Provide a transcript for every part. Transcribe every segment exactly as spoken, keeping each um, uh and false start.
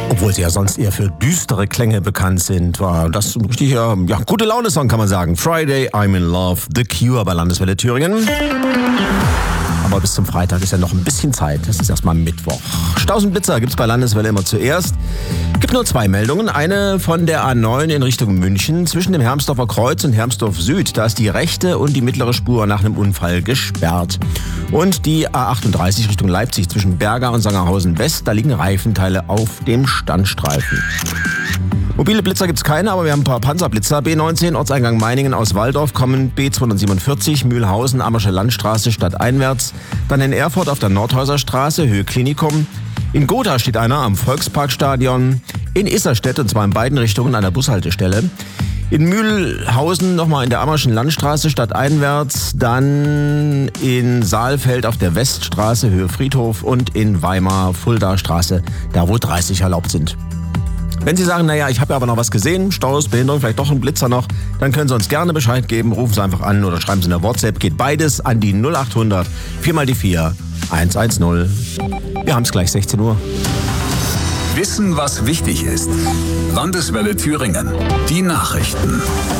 Obwohl sie ja sonst eher für düstere Klänge bekannt sind, war das ein richtig ja, gute Laune-Song, kann man sagen. Friday, I'm in Love, The Cure bei Landeswelle Thüringen. Aber bis zum Freitag ist ja noch ein bisschen Zeit. Das ist erstmal Mittwoch. Staus und Blitzer gibt's bei Landeswelle immer zuerst. Gibt nur zwei Meldungen. Eine von der A neun in Richtung München zwischen dem Hermsdorfer Kreuz und Hermsdorf Süd. Da ist die rechte und die mittlere Spur nach einem Unfall gesperrt. Und die A achtunddreißig Richtung Leipzig zwischen Berga und Sangerhausen West. Da liegen Reifenteile auf dem Standstreifen. Mobile Blitzer gibt's keine, aber wir haben ein paar Panzerblitzer. B neunzehn, Ortseingang Meiningen aus Waldorf, kommen B zweihundertsiebenundvierzig, Mühlhausen, Ammersche Landstraße, stadteinwärts. Dann in Erfurt auf der Nordhäuser Straße, Höhe Klinikum. In Gotha steht einer am Volksparkstadion. In Isserstedt, und zwar in beiden Richtungen an der Bushaltestelle. In Mühlhausen nochmal in der Ammerschen Landstraße, stadteinwärts. Dann in Saalfeld auf der Weststraße, Höhe Friedhof. Und in Weimar, Fulda Straße, da wo dreißig erlaubt sind. Wenn Sie sagen, naja, ich habe ja aber noch was gesehen, Staus, Behinderung, vielleicht doch ein Blitzer noch, dann können Sie uns gerne Bescheid geben, rufen Sie einfach an oder schreiben Sie eine WhatsApp. Geht beides an die null achthundert vier mal die vier eins eins null. Wir haben es gleich sechzehn Uhr. Wissen, was wichtig ist. Landeswelle Thüringen. Die Nachrichten.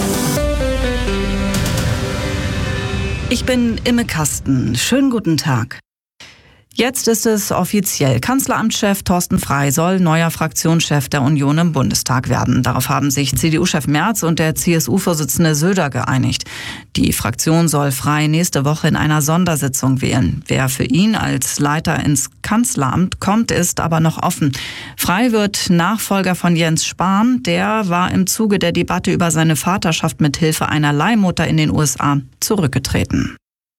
Ich bin Imme Kasten. Schönen guten Tag. Jetzt ist es offiziell. Kanzleramtschef Thorsten Frey soll neuer Fraktionschef der Union im Bundestag werden. Darauf haben sich C D U-Chef Merz und der C S U-Vorsitzende Söder geeinigt. Die Fraktion soll Frey nächste Woche in einer Sondersitzung wählen. Wer für ihn als Leiter ins Kanzleramt kommt, ist aber noch offen. Frey wird Nachfolger von Jens Spahn. Der war im Zuge der Debatte über seine Vaterschaft mit Hilfe einer Leihmutter in den U S A zurückgetreten.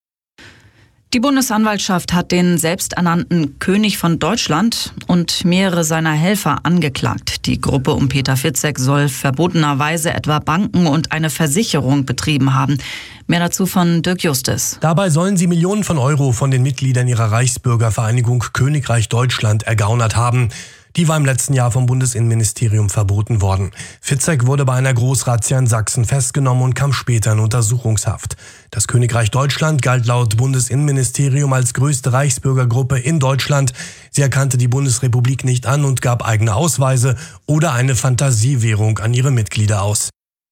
Die Bundesanwaltschaft hat den selbsternannten König von Deutschland und mehrere seiner Helfer angeklagt. Die Gruppe um Peter Fitzek soll verbotenerweise etwa Banken und eine Versicherung betrieben haben. Mehr dazu von Dirk Justus. Dabei sollen sie Millionen von Euro von den Mitgliedern ihrer Reichsbürgervereinigung Königreich Deutschland ergaunert haben. Die war im letzten Jahr vom Bundesinnenministerium verboten worden. Fitzek wurde bei einer Großrazzia in Sachsen festgenommen und kam später in Untersuchungshaft. Das Königreich Deutschland galt laut Bundesinnenministerium als größte Reichsbürgergruppe in Deutschland. Sie erkannte die Bundesrepublik nicht an und gab eigene Ausweise oder eine Fantasiewährung an ihre Mitglieder aus.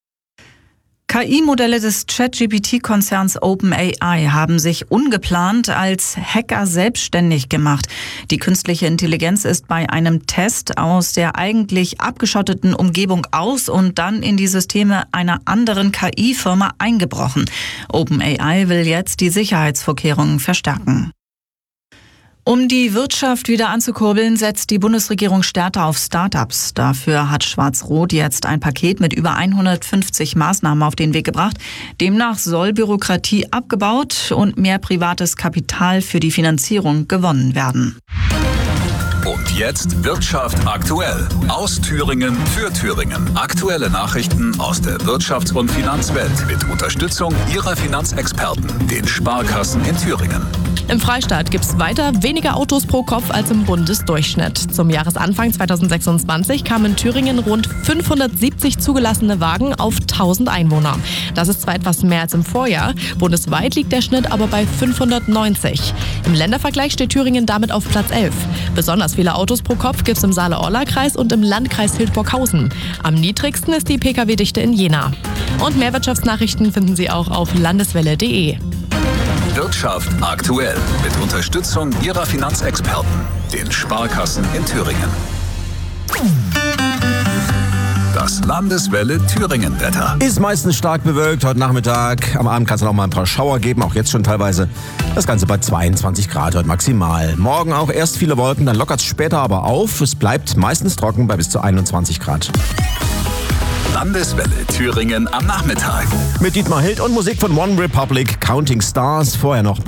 K I-Modelle des Chat-G P T-Konzerns OpenAI haben sich ungeplant als Hacker selbstständig gemacht. Die künstliche Intelligenz ist bei einem Test aus der eigentlich abgeschotteten Umgebung aus und dann in die Systeme einer anderen K I-Firma eingebrochen. OpenAI will jetzt die Sicherheitsvorkehrungen verstärken. Um die Wirtschaft wieder anzukurbeln, setzt die Bundesregierung stärker auf Start-ups. Dafür hat Schwarz-Rot jetzt ein Paket mit über hundertfünfzig Maßnahmen auf den Weg gebracht. Demnach soll Bürokratie abgebaut und mehr privates Kapital für die Finanzierung gewonnen werden. Und jetzt Wirtschaft aktuell. Aus Thüringen für Thüringen. Aktuelle Nachrichten aus der Wirtschafts- und Finanzwelt mit Unterstützung Ihrer Finanzexperten, den Sparkassen in Thüringen. Im Freistaat gibt es weiter weniger Autos pro Kopf als im Bundesdurchschnitt. Zum Jahresanfang zweitausendsechsundzwanzig kamen in Thüringen rund fünfhundertsiebzig zugelassene Wagen auf tausend Einwohner. Das ist zwar etwas mehr als im Vorjahr, bundesweit liegt der Schnitt aber bei fünfhundertneunzig. Im Ländervergleich steht Thüringen damit auf Platz elf. Besonders viele Autos pro Kopf gibt es im Saale-Orla-Kreis und im Landkreis Hildburghausen. Am niedrigsten ist die Pkw-Dichte in Jena. Und mehr Wirtschaftsnachrichten finden Sie auch auf landeswelle punkt de. Wirtschaft aktuell mit Unterstützung Ihrer Finanzexperten, den Sparkassen in Thüringen. Das Landeswelle Thüringen-Wetter. Ist meistens stark bewölkt heute Nachmittag. Am Abend kann es noch mal ein paar Schauer geben, auch jetzt schon teilweise. Das Ganze bei zweiundzwanzig Grad heute maximal. Morgen auch erst viele Wolken, dann lockert es später aber auf. Es bleibt meistens trocken bei bis zu einundzwanzig Grad. Landeswelle Thüringen am Nachmittag. Mit Dietmar Hild und Musik von One Republic, Counting Stars. Vorher noch